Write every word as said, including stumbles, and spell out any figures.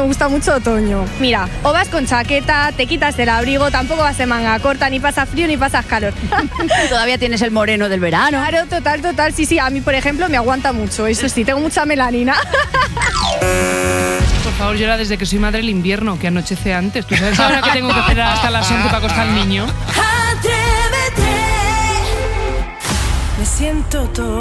me gusta mucho otoño. Mira, o vas con chaqueta, te quitas el abrigo, tampoco vas de manga corta, ni pasas frío ni pasas calor. Todavía tienes el moreno del verano. Claro, total, total. Sí, sí, a mí, por ejemplo, me aguanta mucho. Eso sí, tengo mucha melanina. Por favor, yo era desde que soy madre el invierno, que anochece antes. ¿Tú sabes ahora que tengo que esperar hasta las once para acostar al niño? Atrévete. Me siento todo